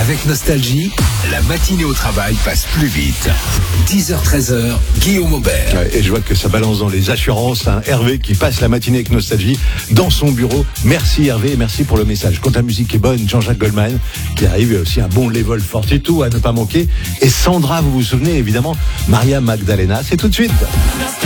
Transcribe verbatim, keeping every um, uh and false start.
Avec Nostalgie, la matinée au travail passe plus vite. dix heures treize heures, Guillaume Aubert. Ouais, et je vois que ça balance dans les assurances. Hein. Hervé qui passe la matinée avec Nostalgie dans son bureau. Merci Hervé, merci pour le message. Quand la musique est bonne, Jean-Jacques Goldman qui arrive, il y a aussi un bon Level quarante-deux à ne pas manquer. Et Sandra, vous vous souvenez évidemment, Maria Magdalena, c'est tout de suite.